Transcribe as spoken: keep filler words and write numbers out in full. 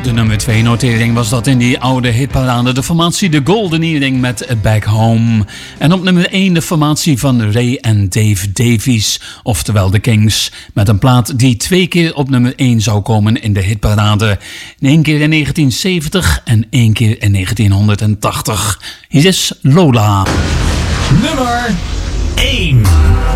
De nummer twee notering was dat in die oude hitparade. De formatie The Golden Earring met Back Home. En op nummer één de formatie van Ray en Dave Davies, oftewel The Kings. Met een plaat die twee keer op nummer één zou komen in de hitparade. Eén keer in negentien zeventig en één keer in negentien tachtig. Hier is Lola. Nummer één.